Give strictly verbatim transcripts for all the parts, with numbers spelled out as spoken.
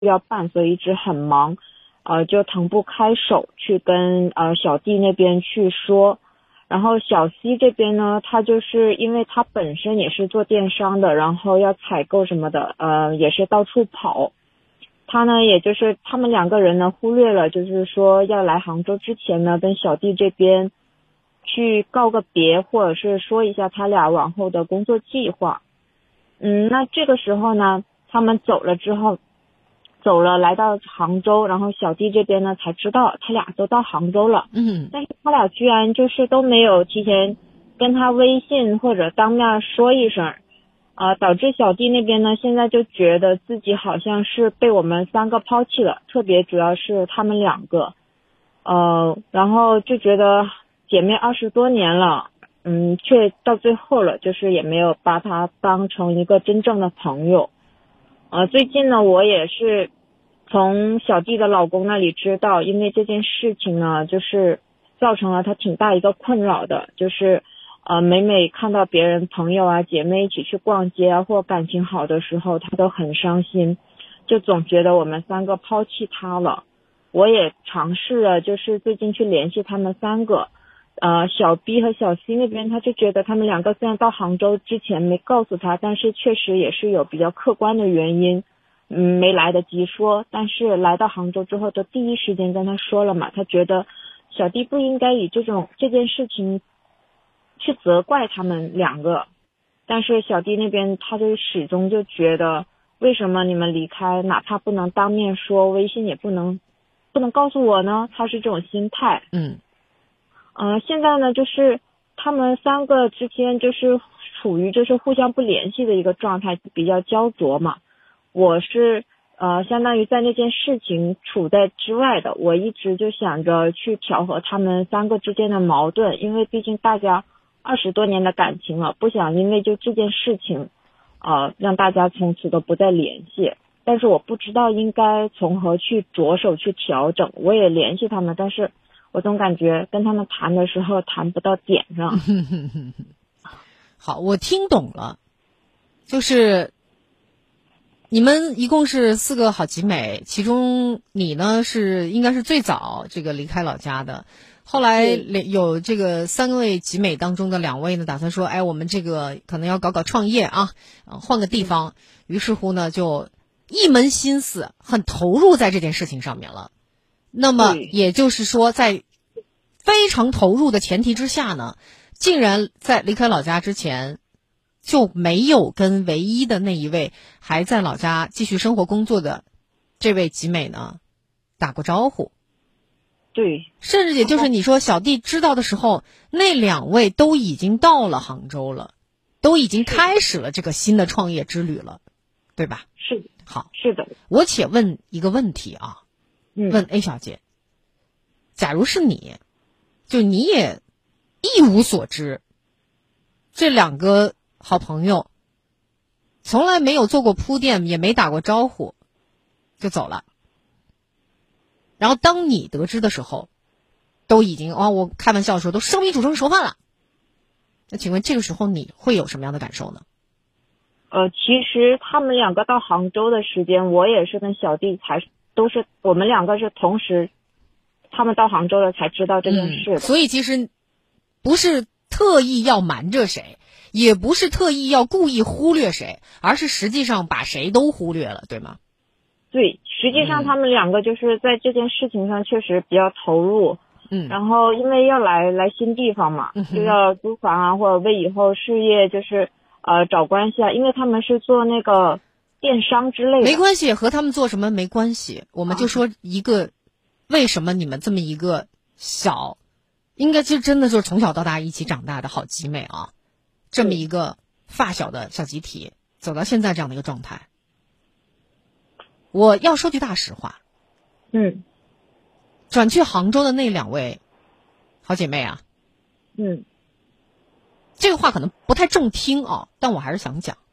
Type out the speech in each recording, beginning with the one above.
要办，所以一直很忙，呃，就腾不开手去跟呃小弟那边去说。然后小 C 这边呢，他就是因为他本身也是做电商的，然后要采购什么的，呃，也是到处跑。他呢，也就是他们两个人呢，忽略了就是说要来杭州之前呢，跟小弟这边去告个别，或者是说一下他俩往后的工作计划。嗯，那这个时候呢，他们走了之后，走了来到杭州，然后小弟这边呢才知道他俩都到杭州了。 嗯， 但是他俩居然就是都没有提前跟他微信或者当面说一声，呃，导致小弟那边呢现在就觉得自己好像是被我们三个抛弃了，特别主要是他们两个，呃，然后就觉得姐妹二十多年了，嗯，却到最后了，就是也没有把他当成一个真正的朋友。呃，最近呢，我也是从小弟的老公那里知道，因为这件事情呢，就是造成了他挺大一个困扰的，就是呃，每每看到别人朋友啊、姐妹一起去逛街啊，或感情好的时候，他都很伤心，就总觉得我们三个抛弃他了。我也尝试了，就是最近去联系他们三个。呃，小 B 和小 C 那边，他就觉得他们两个虽然到杭州之前没告诉他，但是确实也是有比较客观的原因，嗯，没来得及说。但是来到杭州之后，都第一时间跟他说了嘛，他觉得小弟不应该以这种这件事情去责怪他们两个。但是小弟那边他就始终就觉得，为什么你们离开，哪怕不能当面说，微信也不能不能告诉我呢？他是这种心态。 嗯。 呃，现在呢，就是他们三个之间就是处于就是互相不联系的一个状态，比较焦灼嘛。我是呃，相当于在那件事情处在之外的，我一直就想着去调和他们三个之间的矛盾，因为毕竟大家二十多年的感情了，不想因为就这件事情，呃，让大家从此都不再联系。但是我不知道应该从何去着手去调整，我也联系他们，但是我总感觉跟他们谈的时候谈不到点上。 好，我听懂了，就是你们一共是四个好集美，其中你呢是应该是最早这个离开老家的，后来有这个三位集美当中的两位呢打算说，哎，我们这个可能要搞搞创业啊，换个地方，于是乎呢就一门心思很投入在这件事情上面了。那么也就是说，在非常投入的前提之下呢，竟然在离开老家之前就没有跟唯一的那一位还在老家继续生活工作的这位集美呢打过招呼。 对， 甚至也就是你说小弟知道的时候，那两位都已经到了杭州了，都已经开始了这个新的创业之旅了，对吧？ 是， 好， 是的。 我且问一个问题啊， 嗯， 问 A 小姐，假如是你，就你也一无所知，这两个好朋友从来没有做过铺垫，也没打过招呼就走了，然后当你得知的时候，都已经哦，我开玩笑说都生米煮成熟饭了，那请问这个时候你会有什么样的感受呢？ 呃，其实他们两个到杭州的时间，我也是跟小弟才都是我们两个是同时，他们到杭州了才知道这件事的。 嗯，所以其实不是特意要瞒着谁，也不是特意要故意忽略谁，而是实际上把谁都忽略了，对吗？ 对，实际上他们两个就是在这件事情上确实比较投入。 嗯， 然后因为要来来新地方嘛， 嗯、 就要租房啊，或者为以后事业就是呃找关系啊，因为他们是做那个电商之类的。 没关系，和他们做什么没关系，我们就说一个、啊、为什么你们这么一个小，应该就真的就是从小到大一起长大的好集美啊，这么一个发小的小集体走到现在这样的一个状态。我要说句大实话， 嗯， 转去杭州的那两位好姐妹啊， 嗯， 这个话可能不太中听啊，但我还是想讲，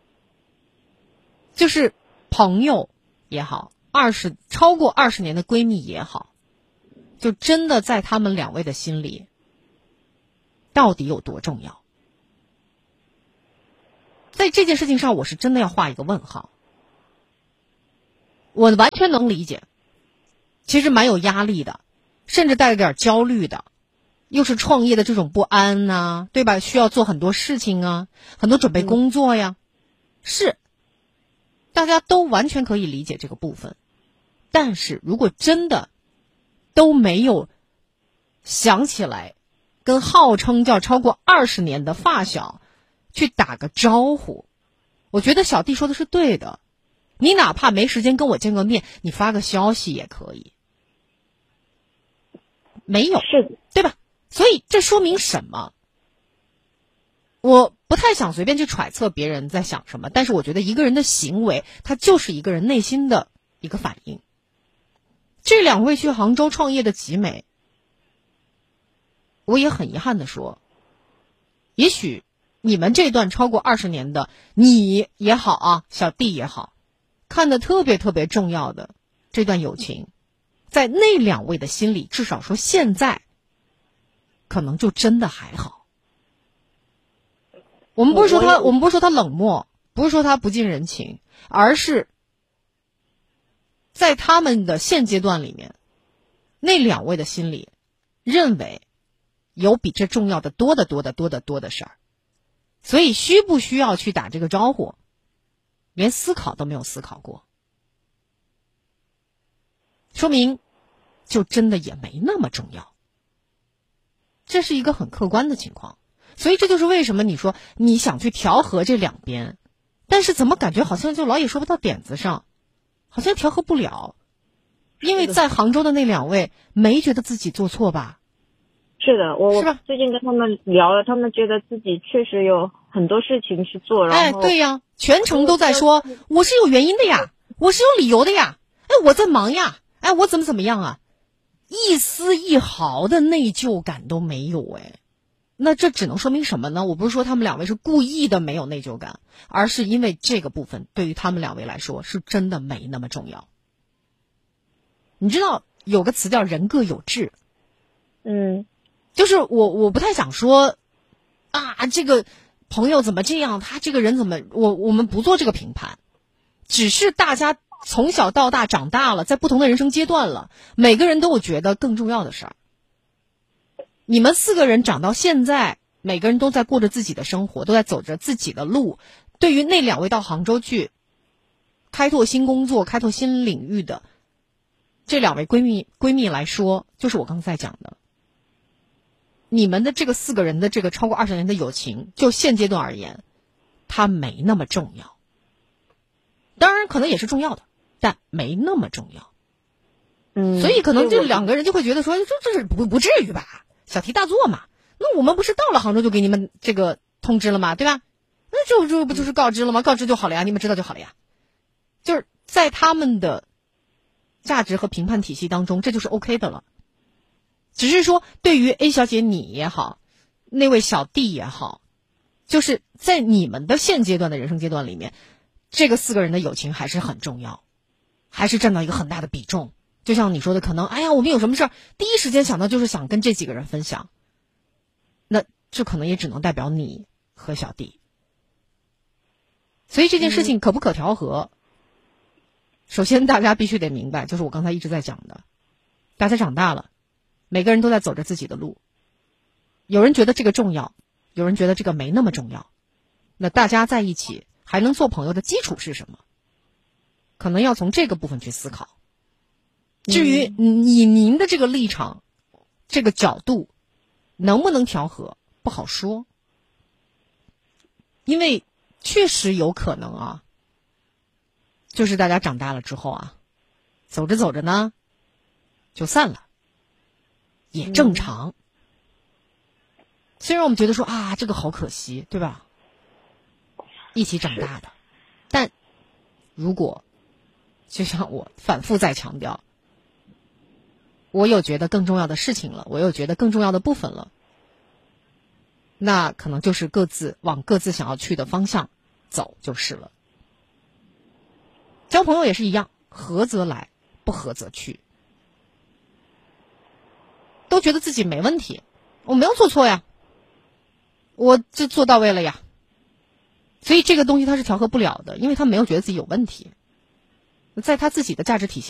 就是朋友也好，二十超过二十年的闺蜜也好，就真的在他们两位的心里，到底有多重要？在这件事情上，我是真的要画一个问号。 我完全能理解，其实蛮有压力的，甚至带着点焦虑的，又是创业的这种不安呐、啊，对吧？需要做很多事情啊，很多准备工作呀，嗯、是，大家都完全可以理解这个部分。但是如果真的都没有想起来跟号称叫超过二十年的发小去打个招呼，我觉得小弟说的是对的。你哪怕没时间跟我见个面，你发个消息也可以。没有， 是， 对吧？所以这说明什么？我不太想随便去揣测别人在想什么，但是我觉得一个人的行为，它就是一个人内心的一个反应。这两位去杭州创业的集美，我也很遗憾的说，也许你们这段超过二十年的，你也好啊，小弟也好，看得特别特别重要的这段友情，在那两位的心里，至少说现在可能就真的还好。我们不是说他，我们不是说他冷漠，不是说他不近人情，而是在他们的现阶段里面，那两位的心里认为有比这重要的多得多得多得多的事儿，所以需不需要去打这个招呼，连思考都没有思考过，说明就真的也没那么重要。这是一个很客观的情况，所以这就是为什么你说你想去调和这两边，但是怎么感觉好像就老也说不到点子上，好像调和不了。因为在杭州的那两位没觉得自己做错吧？ 是的，我是吧？ 最近跟他们聊了，他们觉得自己确实有很多事情去做，然后哎，对呀，全程都在说我是有原因的呀，我是有理由的呀，哎，我在忙呀，哎，我怎么怎么样啊，一丝一毫的内疚感都没有。哎，那这只能说明什么呢？我不是说他们两位是故意的没有内疚感，而是因为这个部分对于他们两位来说是真的没那么重要。你知道有个词叫人各有志， 嗯， 就是我我不太想说啊，这个朋友怎么这样，他这个人怎么，我我们不做这个评判，只是大家从小到大长大了，在不同的人生阶段了，每个人都有觉得更重要的事儿。你们四个人长到现在，每个人都在过着自己的生活，都在走着自己的路。对于那两位到杭州去开拓新工作、开拓新领域的这两位闺蜜闺蜜来说，就是我刚才讲的，你们的这个四个人的这个超过二十年的友情，就现阶段而言，它没那么重要。当然可能也是重要的，但没那么重要。 嗯， 所以可能这两个人就会觉得说，这这是不不至于吧，小题大做嘛。那我们不是到了杭州就给你们这个通知了吗？对吧？那就就不就是告知了吗？告知就好了呀，你们知道就好了呀。就是在他们的价值和评判体系当中，这就是 OK 的了。只是说对于 A 小姐你也好，那位小弟也好，就是在你们的现阶段的人生阶段里面，这个四个人的友情还是很重要，还是占到一个很大的比重。就像你说的，可能哎呀我们有什么事儿第一时间想到就是想跟这几个人分享，那这可能也只能代表你和小弟。所以这件事情可不可调和、嗯、首先大家必须得明白，就是我刚才一直在讲的，大家长大了，每个人都在走着自己的路，有人觉得这个重要，有人觉得这个没那么重要，那大家在一起还能做朋友的基础是什么？可能要从这个部分去思考。至于你您的这个立场、这个角度能不能调和，不好说，因为确实有可能啊，就是大家长大了之后啊，走着走着呢就散了，也正常。虽然我们觉得说啊这个好可惜，对吧？一起长大的，但如果就像我反复在强调，我有觉得更重要的事情了，我有觉得更重要的部分了，那可能就是各自往各自想要去的方向走就是了。交朋友也是一样，合则来，不合则去。都觉得自己没问题，我没有做错呀，我这做到位了呀，所以这个东西它是调和不了的，因为他没有觉得自己有问题。 在他自己的价值体系